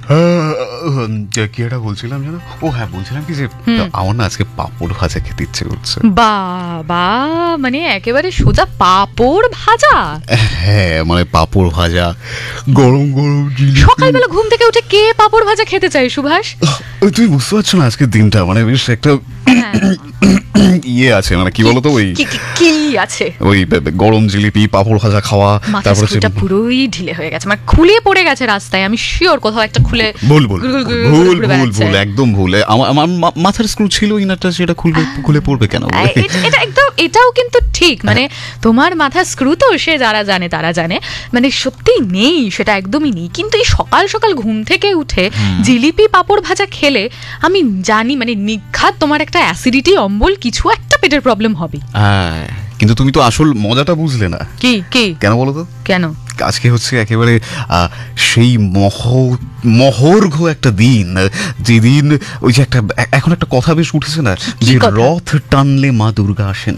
কি একটা বলছিলাম জানো? ও হ্যাঁ, বলছিলাম কি যে আমার না আজকে পাঁপড় ভাজা খেতে ইচ্ছে করছে। বাবা, মানে একেবারে সোজা পাঁপড় ভাজা? হ্যাঁ, মানে পাঁপড় ভাজা, গরম গরম জিলিপি। সকালবেলা ঘুম থেকে উঠে কে পাঁপড় ভাজা খেতে চায় সুভাষ? তুমি বুঝতে পারছো না আজকের দিনটা মানে বেশ একটা ইয়ে আছে, মানে কি বলতো, ওই কি আছে, ওই গরম জিলিপি পাঁপড় ভাজা খাওয়া, তারপরে সেটা পুরোই ঢিলে হয়ে গেছে, মানে খুলে পড়ে গেছে রাস্তায়। আমি শিওর কোথাও একটা খুলে। ভুল একদম ভুল। আমার মাথার স্ক্রু ছিল ইনারটা, সেটা খুলে পড়বে কেন? এটা একদম, এটাও কিন্তু ঠিক, মানে তোমার মাথার স্ক্রু তো সে যারা জানে তারা জানে, মানে সত্যি নেই, সেটা একদমই নেই। কিন্তু এই সকাল সকাল ঘুম থেকে উঠে জিলিপি পাঁপড় ভাজা খেলে আমি জানি মানে নিঘাত তোমার একটা অ্যাসিডিটি, অম্বল, কিছু একটা পেটের প্রবলেম হবে। কিন্তু তুমি তো আসল মজাটা বুঝলে না। কি কেন বলো তো? কেন? আজকে হচ্ছে একেবারে সেই মহর্ঘ একটা দিন, যেদিন ওই যে এখন একটা কথা বেশ উঠেছে না, যে রথ টানলে মা দুর্গা আসেন।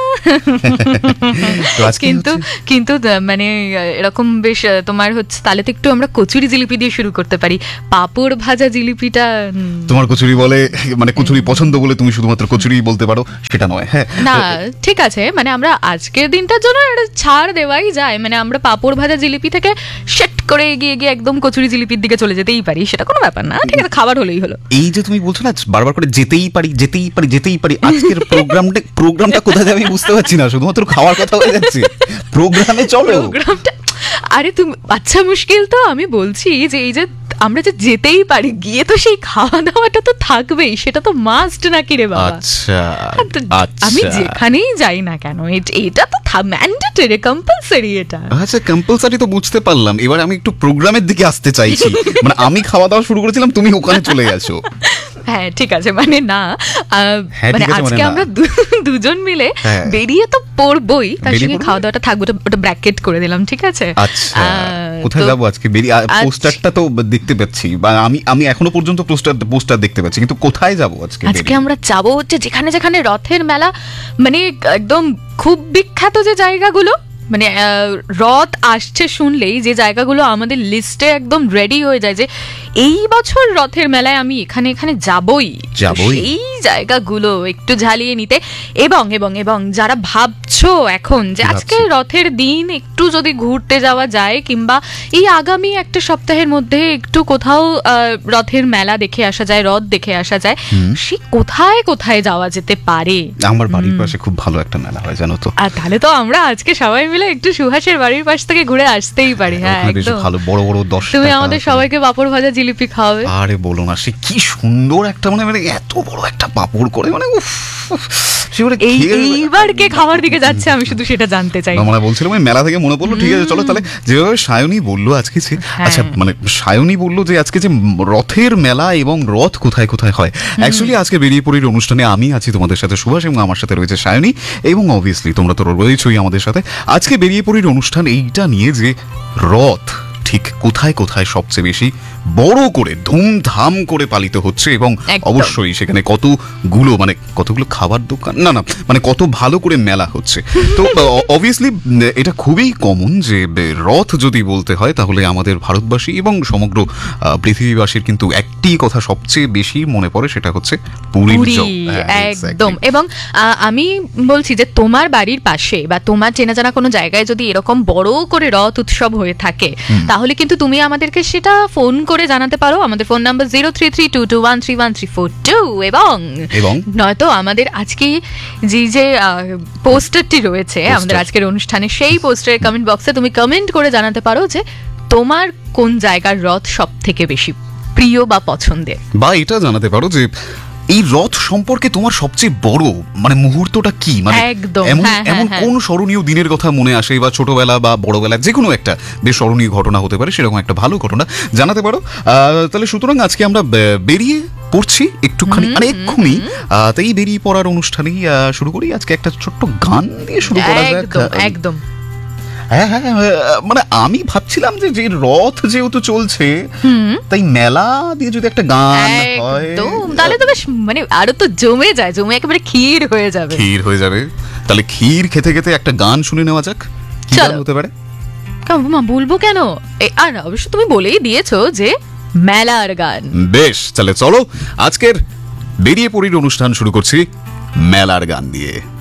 কিন্তু মানে এরকম বেশ তোমার হচ্ছে, তাহলে তো একটু আমরা কচুরি জিলিপি দিয়ে শুরু করতে পারি। পাঁপড় ভাজা জিলিপিটা তোমার কচুরি বলে, মানে কচুরি পছন্দ বলে তুমি শুধুমাত্র কচুরি বলতে পারো, সেটা নয়। হ্যাঁ না, ঠিক আছে, মানে আমরা আজকের দিনটার জন্য একটা ছাড় দেওয়াই যায়, মানে আমরা পাঁপড় ভাজা জিলিপি থেকে সেট করে এগিয়ে গিয়ে একদম কচুরি জিলিপির দিকে চলে যেতেই পারি, সেটা কোনো ব্যাপার না। ঠিক আছে, খাবার হলেই হলো। এই যে তুমি বলছো না বারবার করে যেতেই পারি, আজকের প্রোগ্রামটা কোথায় যাবে বুঝতে পারছি না, শুধুমাত্র খাওয়ার কথা হয়ে যাচ্ছে। প্রোগ্রামে চলো। আরে তুমি আচ্ছা, মুশকিল তো আমি বলছি যে এই যে আমরা যে যেতেই পারি, গিয়ে তো সেই খাওয়া দাওয়াটা তো থাকবেই, সেটা তো মাস্ট নাকি রে বাবা? আচ্ছা, আমি যেখানেই যাই না কেন এটা তো ম্যান্ডেটরি, কম্পালসারি। এটা আচ্ছা, কম্পালসারি তো বুঝতে পারলাম, এবার আমি একটু প্রোগ্রামের দিকে আসতে চাইছি। মানে আমি খাওয়া দাওয়া শুরু করেছিলাম, তুমি ওখানে চলে গেছো। হ্যাঁ ঠিক আছে, মানে না, মানে আজকে আমরা দুজন মিলে বেরিয়ে তো পড়বই, তার সঙ্গে খাওয়া দাওয়াটা থাকবে, ওটা ব্র্যাকেট করে দিলাম, ঠিক আছে? আচ্ছা, কোথায় যাবো আজকে? পোস্টারটা তো দেখতে পাচ্ছি, বা আমি এখনো পর্যন্ত পোস্টার দেখতে পাচ্ছি, কিন্তু কোথায় যাবো আজকে? আজকে আমরা যাবো হচ্ছে যেখানে যেখানে রথের মেলা, মানে একদম খুব বিখ্যাত যে জায়গাগুলো, মানে রথ আসছে শুনলেই যে জায়গাগুলো আমাদের লিস্টে একদম রেডি হয়ে যায় যে এই বছর রথের মেলায় আমি এখানে এখানে যাবই, এই জায়গাগুলো একটু ঝালিয়ে নিতে। এবং এবং এবং যারা ভাবছো এখন যে আজকে রথের দিন একটু যদি ঘুরতে যাওয়া যায়, কিংবা এই আগামী একটা সপ্তাহের মধ্যে একটু কোথাও রথের মেলা দেখে আসা যায়, রথ দেখে আসা যায়, সে কোথায় কোথায় যাওয়া যেতে পারে? আমার বাড়ির পাশে খুব ভালো একটা মেলা হয়, জানো তো। আর তাহলে তো আমরা আজকে সবাই মিলে একটু সুহাসের বাড়ির পাশ থেকে ঘুরে আসতেই পারি। হ্যাঁ, একদম ভালো, বড় বড় 10 তুমি আমাদের সবাইকে পাঁপড় ভাজা জিলিপি খাওয়াবে। আরে বলো না, সে কি সুন্দর একটা, মানে এত বড় একটা পাঁপড় করে, মানে উফ, এইবার কে খাবার দিকে যাচ্ছে আমি শুধু সেটা জানতে চাই। মানে বলছিলাম ওই মেলা থেকে মনে পড়লো, ঠিক আছে চলো তাহলে, যেভাবে সায়নী বললো আজকে যে, আচ্ছা মানে সায়নী বললো যে আজকে যে রথের মেলা এবং রথ কোথায় কোথায় হয়, অ্যাকচুয়ালি আজকে বেরিয়ে পড়ির অনুষ্ঠানে আমি আছি তোমাদের সাথে সুভাষ, এবং আমার সাথে রয়েছে সায়নী, এবং অবভিয়াসলি তোমরা তো রয়েছেই আমাদের সাথে। আজকে বেরিয়ে পড়ির অনুষ্ঠান এইটা নিয়ে যে রথ ঠিক কোথায় কোথায় সবচেয়ে বেশি বড় করে ধুমধাম করে পালিত হচ্ছে, এবং অবশ্যই সেখানে কতগুলো খাবার দোকান, না মানে কত ভালো করে মেলা হচ্ছে। তো অবভিয়াসলি এটা খুবই কমন যে রথ যদি বলতে হয় তাহলে আমাদের ভারতবাসী এবং সমগ্র পৃথিবীবাসীর কিন্তু একটি কথা সবচেয়ে বেশি মনে পড়ে, সেটা হচ্ছে পুরীর জল। একদম। এবং আমি বলছি যে তোমার বাড়ির পাশে বা তোমার চেনা জানা কোনো জায়গায় যদি এরকম বড় করে রথ উৎসব হয়ে থাকে, তাহলে কিন্তু তুমি আমাদেরকে সেটা ফোন করে জানাতে পারো। আমাদের ফোন নাম্বার 0332213142, এবং নয়তো আমাদের আজকে যে পোস্টারটি রয়েছে আমাদের আজকের অনুষ্ঠানে, সেই পোস্টারের কমেন্ট বক্সে তুমি কমেন্ট করে জানাতে পারো যে তোমার কোন জায়গার রথ সব থেকে বেশি প্রিয় বা পছন্দের, বা এটা জানাতে পারো যে এই রথ সম্পর্কে তোমার সবচেয়ে বড় মানে মুহূর্তটা কি, মানে এমন কোন স্মরণীয় দিনের কথা মনে আসে, বা ছোটবেলা বা বড়বেলা যে কোনো একটা বেশ স্মরণীয় ঘটনা হতে পারে, সেরকম একটা ভালো ঘটনা জানাতে পারো। তাহলে সুতরাং আজকে আমরা বেরিয়ে পড়ছি একটুখানি, মানে এক্ষুনি তাই বেরিয়ে পড়ার অনুষ্ঠানেই শুরু করি। আজকে একটা ছোট্ট গান দিয়ে শুরু করা যাক। একদম। হ্যাঁ, মানে আমি ভাবছিলাম যে রথ যেহেতু চলছে, তাই মেলা দিয়ে যদি একটা গান হয় তাহলে তো বেশ, মানে আরো তো জমে একেবারে ক্ষীর হয়ে যাবে। তাহলে ক্ষীর খেতে খেতে একটা গান শুনে নেওয়া যাক। কি গান হতে পারে? বলবো কেন, আর অবশ্য তুমি বলেই দিয়েছো যে মেলার গান। বেশ, তাহলে চলো আজকের বেরিয়ে পড়ির অনুষ্ঠান শুরু করছি মেলার গান দিয়ে।